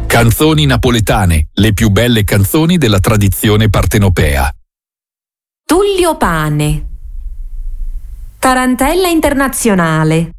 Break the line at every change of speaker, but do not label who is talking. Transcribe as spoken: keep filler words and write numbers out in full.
Canzoni napoletane, le più belle canzoni della tradizione partenopea.
Tullio Pane. Tarantella internazionale.